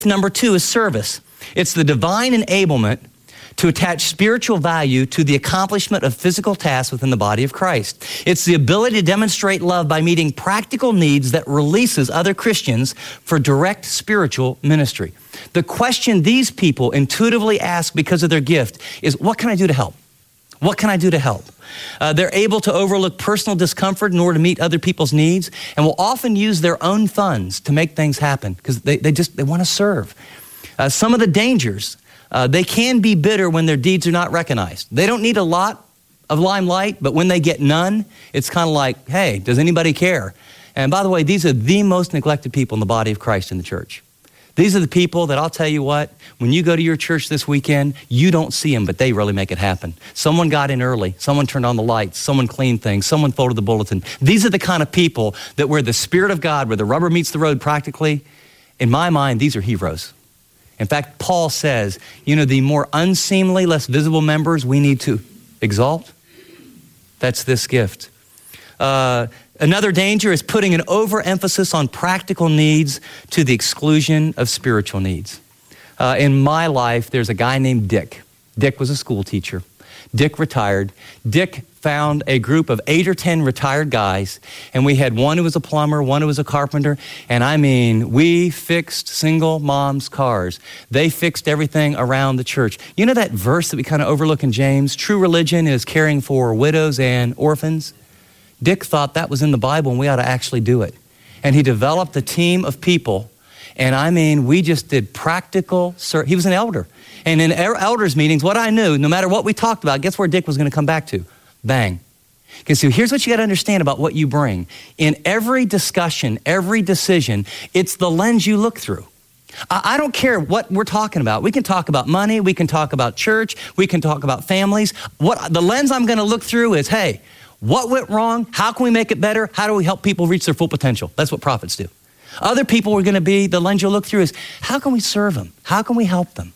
Number 2 is service. It's the divine enablement to attach spiritual value to the accomplishment of physical tasks within the body of Christ. It's the ability to demonstrate love by meeting practical needs that releases other Christians for direct spiritual ministry. The question these people intuitively ask because of their gift is, what can I do to help? What can I do to help? They're able to overlook personal discomfort in order to meet other people's needs, and will often use their own funds to make things happen because they want to serve. Some of the dangers, they can be bitter when their deeds are not recognized. They don't need a lot of limelight, but when they get none, it's kind of like, hey, does anybody care? And by the way, these are the most neglected people in the body of Christ in the church. These are the people that I'll tell you what, when you go to your church this weekend, you don't see them, but they really make it happen. Someone got in early. Someone turned on the lights. Someone cleaned things. Someone folded the bulletin. These are the kind of people that where the Spirit of God, where the rubber meets the road practically, in my mind, these are heroes. In fact, Paul says, the more unseemly, less visible members we need to exalt. That's this gift. Another danger is putting an overemphasis on practical needs to the exclusion of spiritual needs. In my life, there's a guy named Dick. Dick was a school teacher. Dick retired. Dick found a group of 8 or 10 retired guys, and we had one who was a plumber, one who was a carpenter, and we fixed single moms' cars. They fixed everything around the church. You know that verse that we kind of overlook in James? True religion is caring for widows and orphans. Dick thought that was in the Bible and we ought to actually do it. And he developed a team of people, and we just did practical, he was an elder. And in elders meetings, what I knew, no matter what we talked about, guess where Dick was going to come back to? Bang. Okay, so here's what you got to understand about what you bring. In every discussion, every decision, it's the lens you look through. I don't care what we're talking about. We can talk about money. We can talk about church. We can talk about families. The lens I'm going to look through is, hey, what went wrong? How can we make it better? How do we help people reach their full potential? That's what prophets do. Other people are going to be, the lens you'll look through is, how can we serve them? How can we help them?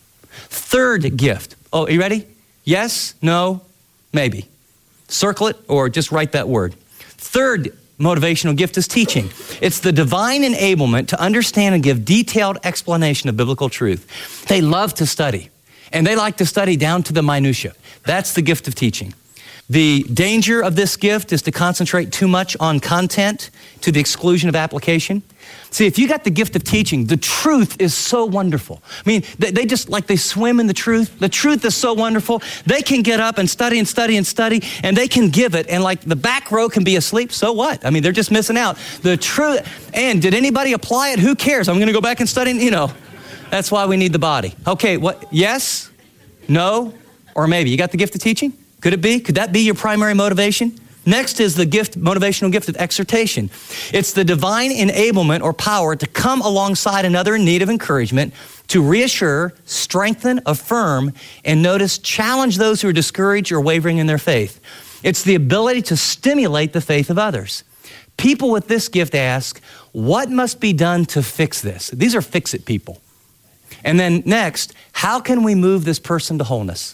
Third gift. Oh, are you ready? Yes, no, maybe. Circle it or just write that word. Third motivational gift is teaching. It's the divine enablement to understand and give detailed explanation of biblical truth. They love to study, and they like to study down to the minutia. That's the gift of teaching. The danger of this gift is to concentrate too much on content to the exclusion of application. See, if you got the gift of teaching, the truth is so wonderful. They just like they swim in the truth. The truth is so wonderful. They can get up and study and study and study, and they can give it, and like the back row can be asleep. So what? They're just missing out. The truth, and did anybody apply it? Who cares? I'm going to go back and study, That's why we need the body. Okay, what? Yes, no, or maybe. You got the gift of teaching? Could it be? Could that be your primary motivation? Next is the motivational gift of exhortation. It's the divine enablement or power to come alongside another in need of encouragement, to reassure, strengthen, affirm, and notice, challenge those who are discouraged or wavering in their faith. It's the ability to stimulate the faith of others. People with this gift ask, what must be done to fix this? These are fix-it people. And then next, how can we move this person to wholeness?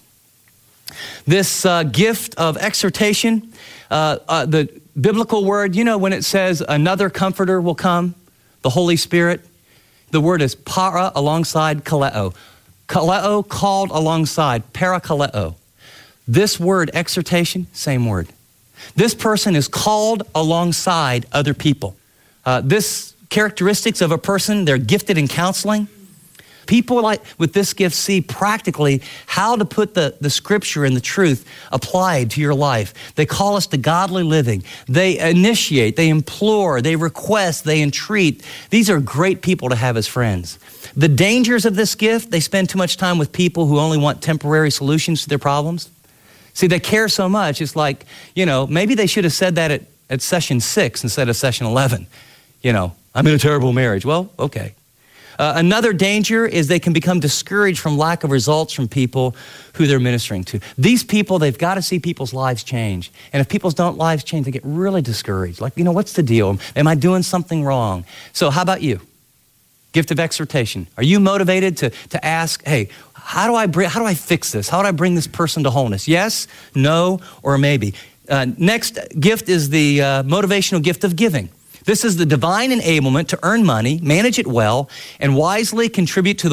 This gift of exhortation, the biblical word, when it says another comforter will come, the Holy Spirit, the word is para alongside kaleo. Kaleo, called alongside, parakaleo. This word, exhortation, same word. This person is called alongside other people. This characteristics of a person, they're gifted in counseling. People with this gift see practically how to put the scripture and the truth applied to your life. They call us to godly living. They initiate, they implore, they request, they entreat. These are great people to have as friends. The dangers of this gift, they spend too much time with people who only want temporary solutions to their problems. See, they care so much. It's like, maybe they should have said that at session 6 instead of session 11. I'm in a terrible marriage. Well, okay. Another danger is they can become discouraged from lack of results from people who they're ministering to. These people, they've got to see people's lives change. And if people's lives change, they get really discouraged. Like, what's the deal? Am I doing something wrong? So how about you? Gift of exhortation. Are you motivated to ask, hey, how do I fix this? How do I bring this person to wholeness? Yes, no, or maybe. Next gift is the motivational gift of giving. This is the divine enablement to earn money, manage it well, and wisely contribute to the